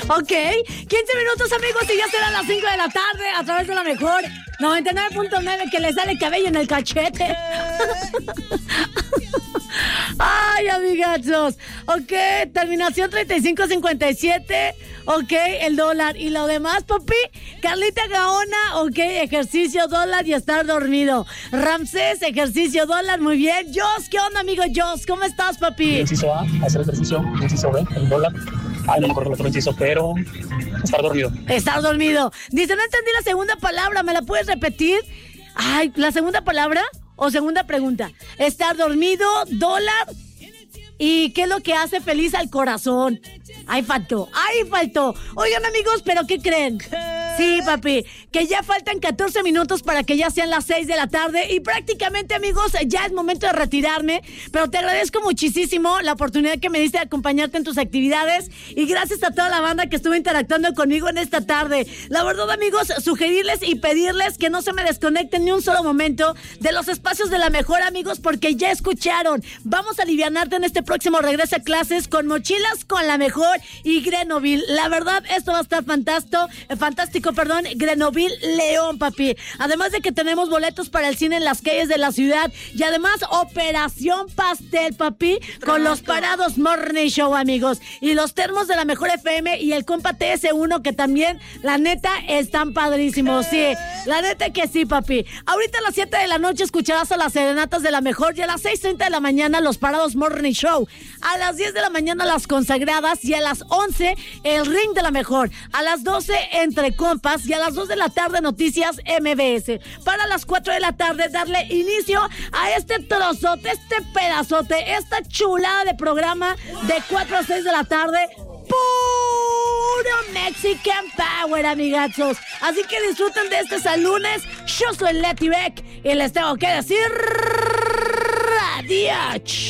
Ok, 15 minutos, amigos, y ya serán las 5 de la tarde a través de la mejor 99.9, que le sale cabello en el cachete. Ay, amigachos. Ok, terminación 3557. Ok, el dólar. Y lo demás, papi, Carlita Gaona. Ok, ejercicio, dólar y estar dormido. Ramsés, ejercicio, dólar. Muy bien. Jos, ¿qué onda, amigo Jos? ¿Cómo estás, papi? Inciso A, hacer ejercicio. Inciso B, el dólar. Ay, no me acuerdo el otro inciso, pero estar dormido. Estar dormido. Dice, no entendí la segunda palabra. ¿Me la puedes repetir? Ay, ¿la segunda palabra o segunda pregunta? Estar dormido, dólar. ¿Y qué es lo que hace feliz al corazón? Ahí faltó. Oigan, amigos, ¿pero qué creen? Sí, papi, que ya faltan 14 minutos para que ya sean las 6 de la tarde y prácticamente, amigos, ya es momento de retirarme, pero te agradezco muchísimo la oportunidad que me diste de acompañarte en tus actividades y gracias a toda la banda que estuvo interactuando conmigo en esta tarde. La verdad, amigos, sugerirles y pedirles que no se me desconecten ni un solo momento de los espacios de la mejor, amigos, porque ya escucharon. Vamos a alivianarte en este próximo regreso a clases con Mochilas con la Mejor y Grenoville. La verdad, esto va a estar fantástico, Grenoville León, papi. Además de que tenemos boletos para el cine en las calles de la ciudad y además Operación Pastel, papi, con los Parados Morning Show, amigos. Y los termos de la Mejor FM y el compa TS1, que también, la neta, están padrísimos. Sí, la neta que sí, papi. Ahorita a las 7 de la noche escucharás a las serenatas de la Mejor y a las 6:30 de la mañana los Parados Morning Show. A las 10 de la mañana las consagradas y a las 11 el ring de la Mejor. A las 12 entre compas y a las 2 de la tarde noticias MBS. Para las 4 de la tarde darle inicio a este trozote, este pedazote, esta chulada de programa de 4 a 6 de la tarde. Puro Mexican Power, amigachos. Así que disfruten de este San Lunes. Yo soy Leti Beck y les tengo que decir adiós.